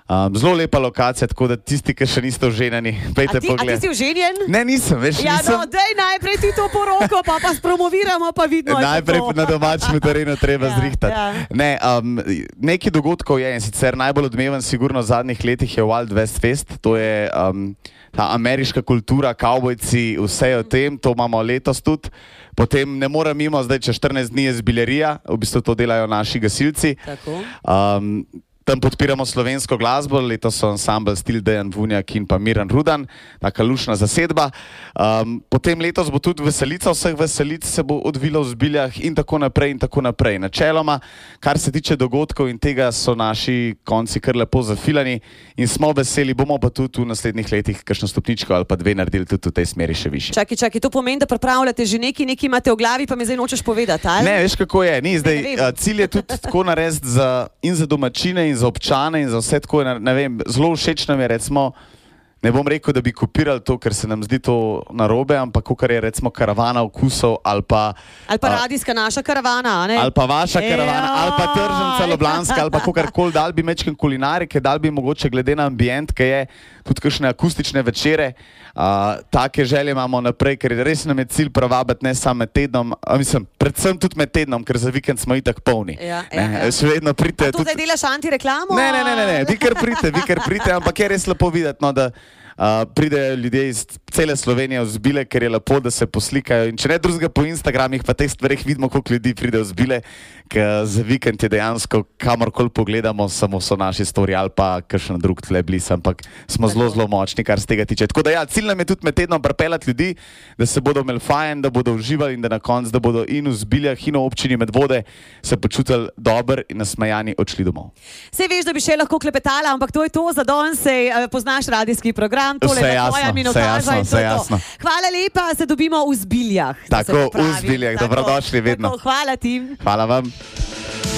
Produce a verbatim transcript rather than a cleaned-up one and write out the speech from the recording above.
Um, zelo lepa lokacija, tako da tisti, ki še niste oženjeni, pejte pogled. A ti si oženjen? Ne, nisem, veš, ja, nisem. Ja, no, dej najprej ti to poroko, pa pa spromoviramo, pa vidno. Najprej na domačem terenu treba ja, zrihtati. Ja. Ne, um, nekaj dogodkov je in sicer najbolj odmeven sigurno v zadnjih letih je Wild West Fest. To je um, ta ameriška kultura, kavbojci, vse o tem, to imamo letos tudi. Potem ne morem mimo, zdaj če štirinajst dni je zbilerija, v bistvu to delajo naši gasilci. Tako. Um, Tam podpiramo slovensko glasbo, letos so ansambl Stil Dejan Vunjak in pa Miran Rudan, taka lušna zasedba. Um, potem letos bo tudi veselica, vseh veselic se bo odvila v Zbiljah in tako naprej in tako naprej. Načeloma, kar se tiče dogodkov in tega so naši konci kar lepo zafilani in smo veseli, bomo pa tudi v naslednjih letih kakšno stopničko ali pa dve naredili tudi v tej smeri še više. Čakaj, čakaj, to pomeni, da pripravljate že neki, neki imate v glavi, pa mi zdaj nočeš povedati, ali? Ne, veš kako je, ni zdaj, ne, ne cilj je tudi tako narediti za, in za domačine in za občane in za vse tako, ne vem, zelo všeč nam je, recimo, ne bom rekel, da bi kopirali to, ker se nam zdi to narobe, ampak kar je recimo karavana okusov ali pa... Ali pa radijska naša karavana, ne? Ali pa vaša karavana, ali pa tržnica Ljubljanska, ali pa kakorkoli, dal bi mečken kulinarike, dal bi mogoče glede na ambient, ki je tudi kakšne akustične večere. Uh, take želje imamo naprej, ker res nam je cilj privabiti ne samo med tednom, a mislim, predvsem tudi med tednom, ker za vikend smo itak polni. Ja, ne, ja, ja. Še vedno pridite. A tu zdaj delaš antireklamo? Ne, ne, ne, ne, ne. vi kar pridite, vi kar pridite, ampak je res lepo videti, no, da Uh, pridejo ljudje iz cele Slovenije v Zbile, ker je lepo, da se poslikajo. In če ne drugega po Instagramih, pa teh stvareh vidimo, koliko ljudi pride v Zbile, ker za vikend je dejansko, kamorkoli pogledamo, samo so naši story ali pa kakšen drug tle blizu, ampak smo zelo, zelo močni, kar se tega tiče. Tako da ja, cilj nam je tudi med tednom pripeljati ljudi, da se bodo imeli fajn, da bodo uživali in da na koncu, da bodo in v Zbiljah in v občini Medvode se počutili dobro in nasmejani odšli domov. Sej veš, da bi še lahko klepetala, ampak to je to za danes, sej poznaš radijski program. Vse jasno, vse jasno, vse jasno. Hvala lepa, se dobimo v Zbiljah. Tako, v Zbiljah, dobrodošli vedno. Tako, hvala ti. Hvala vam.